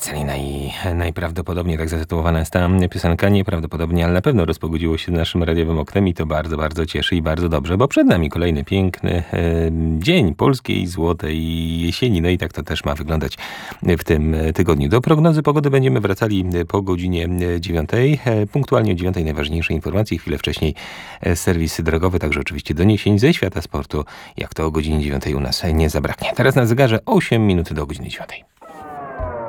Marcelina i najprawdopodobniej tak zatytułowana jest ta piosenka. Nieprawdopodobnie, ale na pewno rozpogodziło się naszym radiowym oknem i to bardzo, bardzo cieszy i bardzo dobrze, bo przed nami kolejny piękny dzień polskiej złotej jesieni. No i tak to też ma wyglądać w tym tygodniu. Do prognozy pogody będziemy wracali po godzinie 9. Punktualnie o 9 najważniejsze informacje. Chwilę wcześniej serwis drogowy, także oczywiście doniesień ze świata sportu, jak to o godzinie 9 u nas nie zabraknie. Teraz na zegarze 8 minut do godziny 9.